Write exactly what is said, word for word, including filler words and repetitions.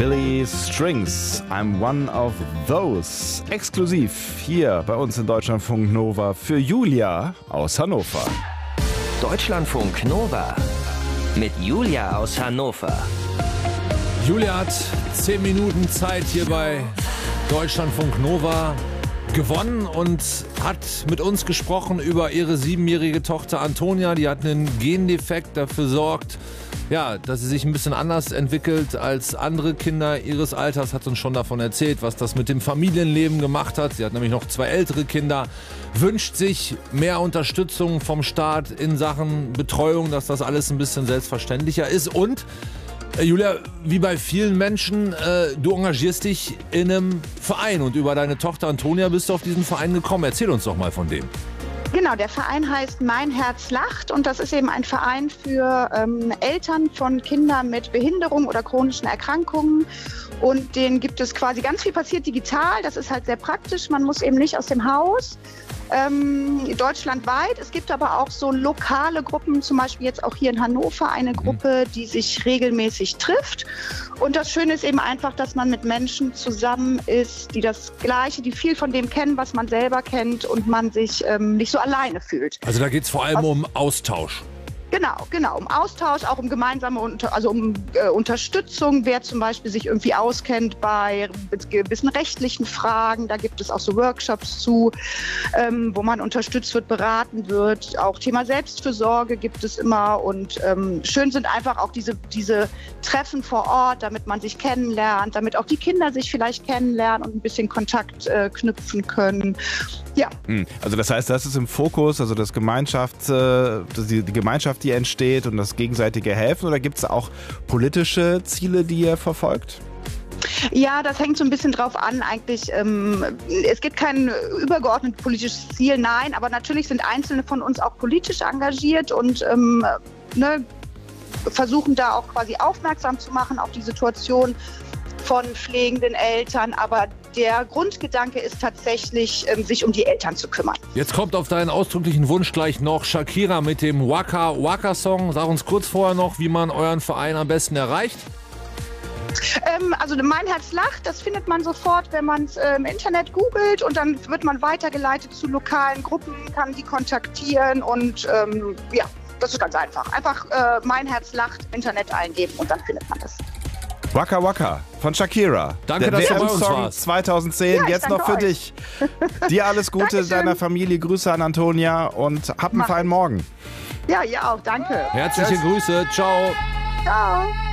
Billy Strings, I'm one of those. Exklusiv hier bei uns in Deutschlandfunk Nova für Julia aus Hannover. Deutschlandfunk Nova mit Julia aus Hannover. Julia hat zehn Minuten Zeit hier bei Deutschlandfunk Nova gewonnen und hat mit uns gesprochen über ihre siebenjährige Tochter Antonia. Die hat einen Gendefekt, dafür sorgt, ja, dass sie sich ein bisschen anders entwickelt als andere Kinder ihres Alters. Hat uns schon davon erzählt, was das mit dem Familienleben gemacht hat. Sie hat nämlich noch zwei ältere Kinder, wünscht sich mehr Unterstützung vom Staat in Sachen Betreuung, dass das alles ein bisschen selbstverständlicher ist. Und äh, Julia, wie bei vielen Menschen, äh, du engagierst dich in einem Verein und über deine Tochter Antonia bist du auf diesen Verein gekommen. Erzähl uns doch mal von dem. Genau, der Verein heißt Mein Herz lacht und das ist eben ein Verein für ähm, Eltern von Kindern mit Behinderung oder chronischen Erkrankungen. Und den gibt es quasi, ganz viel passiert digital, das ist halt sehr praktisch, man muss eben nicht aus dem Haus. Ähm, deutschlandweit. Es gibt aber auch so lokale Gruppen, zum Beispiel jetzt auch hier in Hannover eine Gruppe, die sich regelmäßig trifft. Und das Schöne ist eben einfach, dass man mit Menschen zusammen ist, die das Gleiche, die viel von dem kennen, was man selber kennt und man sich ähm, nicht so alleine fühlt. Also da geht es vor allem Was? um Austausch. Genau, genau, um Austausch, auch um gemeinsame, Unter- also um äh, Unterstützung, wer zum Beispiel sich irgendwie auskennt bei gewissen rechtlichen Fragen, da gibt es auch so Workshops zu, ähm, wo man unterstützt wird, beraten wird. Auch Thema Selbstfürsorge gibt es immer und ähm, schön sind einfach auch diese, diese Treffen vor Ort, damit man sich kennenlernt, damit auch die Kinder sich vielleicht kennenlernen und ein bisschen Kontakt äh, knüpfen können. Ja. Also das heißt, das ist im Fokus, also das Gemeinschaft, äh, die, die Gemeinschaft, die entsteht und das gegenseitige Helfen, oder gibt es auch politische Ziele, die ihr verfolgt? Ja, das hängt so ein bisschen drauf an eigentlich. Ähm, es gibt kein übergeordnetes politisches Ziel, nein, aber natürlich sind Einzelne von uns auch politisch engagiert und ähm, ne, versuchen da auch quasi aufmerksam zu machen auf die Situation von pflegenden Eltern, aber der Grundgedanke ist tatsächlich, ähm, sich um die Eltern zu kümmern. Jetzt kommt auf deinen ausdrücklichen Wunsch gleich noch Shakira mit dem Waka Waka Song. Sag uns kurz vorher noch, wie man euren Verein am besten erreicht. Ähm, also Mein Herz lacht, das findet man sofort, wenn man es äh, im Internet googelt und dann wird man weitergeleitet zu lokalen Gruppen, kann die kontaktieren und ähm, ja, das ist ganz einfach. Einfach äh, Mein Herz lacht, Internet eingeben und dann findet man das. Waka Waka von Shakira. Danke, der dass du bei W uns M-Song warst. zweitaudzehn, Ja, ich jetzt noch danke für euch. dich. Dir alles Gute, Dankeschön. deiner Familie, Grüße an Antonia und hab einen Mach feinen ich. Morgen. Ja, ihr auch, danke. Herzliche Grüße, ciao. Ciao.